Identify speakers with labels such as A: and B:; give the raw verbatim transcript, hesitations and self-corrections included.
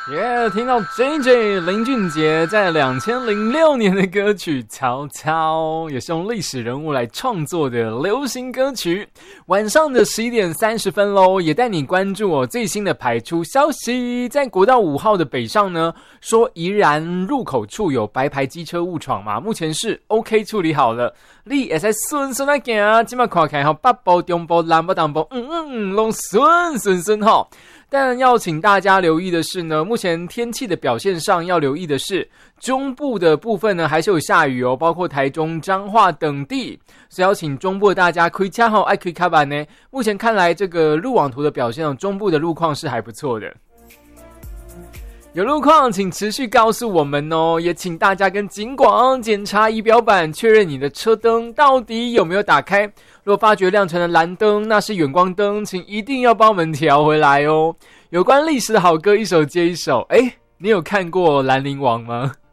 A: 耶、yeah, 听到 J J 林俊杰在两千零六年的歌曲《曹操》，也是用历史人物来创作的流行歌曲。晚上的十一点三十分咯，也带你关注我最新的排出消息。在国道五号的北上呢，说宜兰入口处有白牌机车误闯嘛，目前是 OK 处理好了。你会使顺顺来行，今麦看起来吼，北部、中部、南部、东部，嗯嗯，拢顺顺顺吼。但要请大家留意的是呢，目前天气的表现上要留意的是，中部的部分呢还是有下雨哦，包括台中、彰化等地，所以要请中部的大家开车后爱开卡板呢。目前看来，这个路网图的表现哦，中部的路况是还不错的。有路况请持续告诉我们哦，也请大家跟警广检查仪表板，确认你的车灯到底有没有打开。若发觉亮成了蓝灯，那是远光灯，请一定要帮我们调回来哦。有关历史的好歌一首接一首，诶，你有看过兰陵王吗？